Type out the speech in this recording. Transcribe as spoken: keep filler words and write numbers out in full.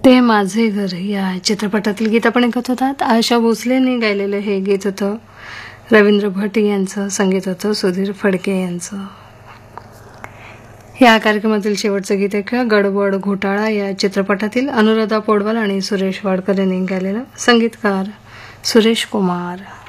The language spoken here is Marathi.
ते माझे घर या चित्रपटातील गीत आपण ऐकत होतात. आशा भोसलेंनी गायलेलं हे गीत होतं. रवींद्र भट यांचं संगीत होतं, सुधीर फडके यांचं. या कार्यक्रमातील शेवटचं गीत ऐकूया. गडबड घोटाळा या चित्रपटातील अनुराधा पौडवाल आणि सुरेश वाडकर यांनी गायलेलं. संगीतकार सुरेश कुमार.